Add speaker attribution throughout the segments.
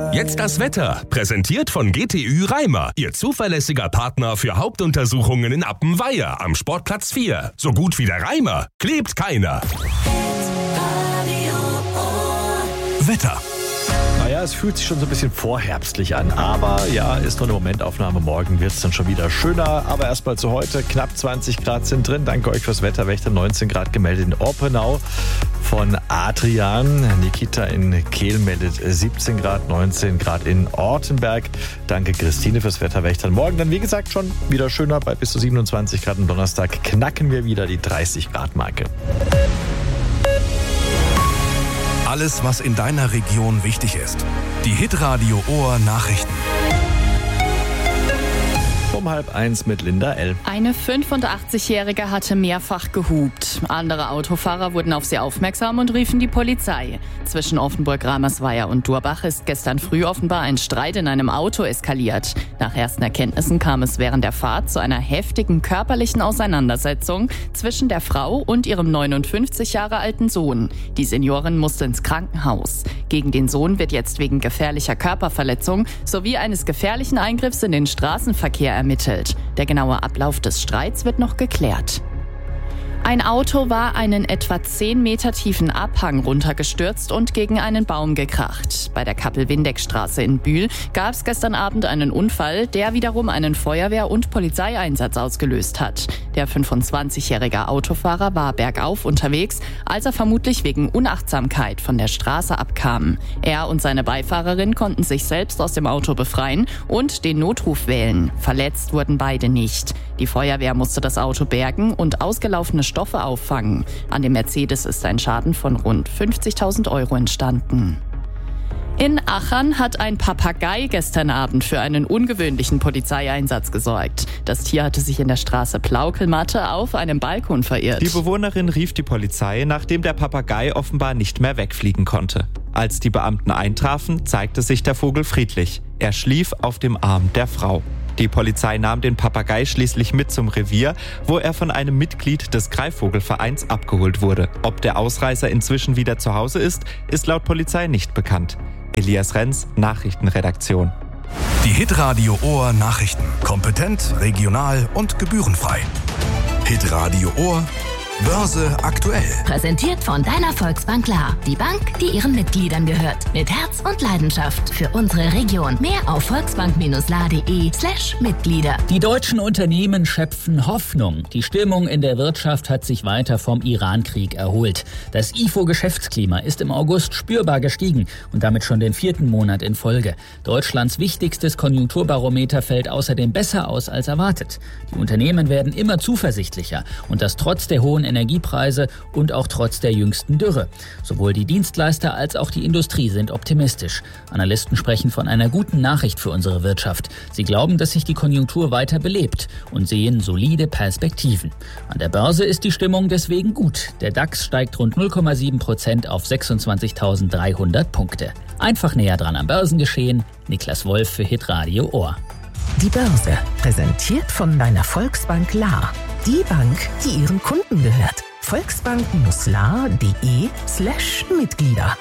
Speaker 1: Jetzt das Wetter, präsentiert von GTÜ Reimer, Ihr zuverlässiger Partner für Hauptuntersuchungen in Appenweier am Sportplatz 4. So gut wie der Reimer klebt keiner. Wetter.
Speaker 2: Naja, es fühlt sich schon so ein bisschen vorherbstlich an, aber ja, ist nur eine Momentaufnahme. Morgen wird es dann schon wieder schöner, aber erstmal zu heute. Knapp 20 Grad sind drin. Danke euch fürs Wetterwächter. 19 Grad gemeldet in Oppenau von Adrian. Nikita in Kehl meldet 17 Grad, 19 Grad in Ortenberg. Danke Christine fürs Wetterwächter. Morgen dann, wie gesagt, schon wieder schöner. Bei bis zu 27 Grad am Donnerstag knacken wir wieder die 30 Grad Marke.
Speaker 1: Alles, was in deiner Region wichtig ist. Die Hitradio Ohr Nachrichten.
Speaker 2: Um 12:30 mit Linda L.
Speaker 3: Eine 85-Jährige hatte mehrfach gehupt. Andere Autofahrer wurden auf sie aufmerksam und riefen die Polizei. Zwischen Offenburg, Ramersweier und Durbach ist gestern früh offenbar ein Streit in einem Auto eskaliert. Nach ersten Erkenntnissen kam es während der Fahrt zu einer heftigen körperlichen Auseinandersetzung zwischen der Frau und ihrem 59 Jahre alten Sohn. Die Seniorin musste ins Krankenhaus. Gegen den Sohn wird jetzt wegen gefährlicher Körperverletzung sowie eines gefährlichen Eingriffs in den Straßenverkehr ermittelt. Der genaue Ablauf des Streits wird noch geklärt. Ein Auto war einen etwa 10 Meter tiefen Abhang runtergestürzt und gegen einen Baum gekracht. Bei der Kappel-Windeck-Straße in Bühl gab es gestern Abend einen Unfall, der wiederum einen Feuerwehr- und Polizeieinsatz ausgelöst hat. Der 25-jährige Autofahrer war bergauf unterwegs, als er vermutlich wegen Unachtsamkeit von der Straße abkam. Er und seine Beifahrerin konnten sich selbst aus dem Auto befreien und den Notruf wählen. Verletzt wurden beide nicht. Die Feuerwehr musste das Auto bergen und ausgelaufene Stoffe auffangen. An dem Mercedes ist ein Schaden von rund 50.000 € entstanden. In Achern hat ein Papagei gestern Abend für einen ungewöhnlichen Polizeieinsatz gesorgt. Das Tier hatte sich in der Straße Plaukelmatte auf einem Balkon verirrt.
Speaker 4: Die Bewohnerin rief die Polizei, nachdem der Papagei offenbar nicht mehr wegfliegen konnte. Als die Beamten eintrafen, zeigte sich der Vogel friedlich. Er schlief auf dem Arm der Frau. Die Polizei nahm den Papagei schließlich mit zum Revier, wo er von einem Mitglied des Greifvogelvereins abgeholt wurde. Ob der Ausreißer inzwischen wieder zu Hause ist, ist laut Polizei nicht bekannt. Elias Renz, Nachrichtenredaktion.
Speaker 1: Die Hitradio Ohr Nachrichten. Kompetent, regional und gebührenfrei. Hitradio Ohr Börse aktuell.
Speaker 5: Präsentiert von deiner Volksbank Klar. Die Bank, die ihren Mitgliedern gehört. Mit Herz und Leidenschaft für unsere Region. Mehr auf volksbank-la.de/Mitglieder.
Speaker 6: Die deutschen Unternehmen schöpfen Hoffnung. Die Stimmung in der Wirtschaft hat sich weiter vom Iran-Krieg erholt. Das IFO-Geschäftsklima ist im August spürbar gestiegen und damit schon den 4. Monat in Folge. Deutschlands wichtigstes Konjunkturbarometer fällt außerdem besser aus als erwartet. Die Unternehmen werden immer zuversichtlicher und das trotz der hohen Energiepreise und auch trotz der jüngsten Dürre. Sowohl die Dienstleister als auch die Industrie sind optimistisch. Analysten sprechen von einer guten Nachricht für unsere Wirtschaft. Sie glauben, dass sich die Konjunktur weiter belebt und sehen solide Perspektiven. An der Börse ist die Stimmung deswegen gut. Der DAX steigt rund 0,7% auf 26.300 Punkte. Einfach näher dran am Börsengeschehen. Niklas Wolf für Hitradio Ohr.
Speaker 7: Die Börse, präsentiert von deiner Volksbank La. Die Bank, die ihren Kunden gehört. Volksbank-la.de/Mitglieder.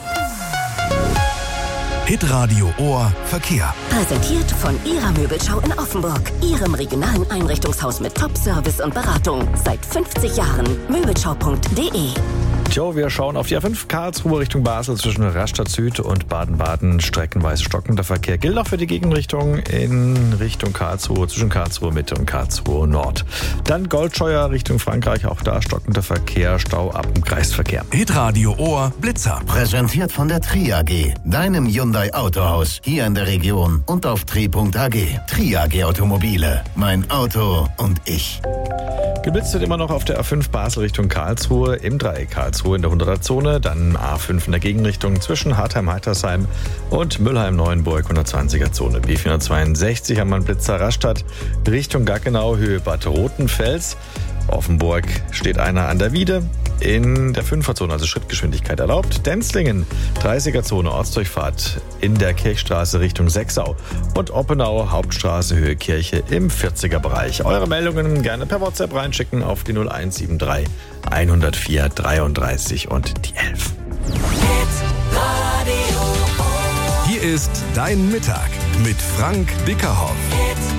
Speaker 1: Hitradio Ohr Verkehr.
Speaker 5: Präsentiert von Ihrer Möbelschau in Offenburg. Ihrem regionalen Einrichtungshaus mit Top-Service und Beratung. Seit 50 Jahren. Möbelschau.de.
Speaker 2: Jo, wir schauen auf die A5 Karlsruhe Richtung Basel zwischen Rastatt Süd und Baden-Baden. Streckenweise stockender Verkehr gilt auch für die Gegenrichtung in Richtung Karlsruhe, zwischen Karlsruhe Mitte und Karlsruhe Nord. Dann Goldscheuer Richtung Frankreich, auch da stockender Verkehr, Stau ab dem Kreisverkehr.
Speaker 1: Hitradio Ohr Blitzer.
Speaker 8: Präsentiert von der Tri AG, deinem Hyundai Autohaus, hier in der Region und auf tri.ag. Tri AG Automobile, mein Auto und ich.
Speaker 2: Geblitzt wird immer noch auf der A5 Basel Richtung Karlsruhe, im Dreieck Karlsruhe in der 100er-Zone, dann A5 in der Gegenrichtung zwischen Hartheim-Heitersheim und Müllheim-Neuenburg 120er-Zone. B462 haben wir einen Blitzer Rastatt Richtung Gaggenau, Höhe Bad Rotenfels. Offenburg steht einer an der Wiede in der 5er-Zone, also Schrittgeschwindigkeit erlaubt. Denzlingen, 30er-Zone, Ortsdurchfahrt in der Kirchstraße Richtung Sechsau. Und Oppenau, Hauptstraße, Höhe Kirche im 40er-Bereich. Eure Meldungen gerne per WhatsApp reinschicken auf die 0173 104 33 und die 11.
Speaker 1: ist dein Mittag mit Frank Bickerhoff.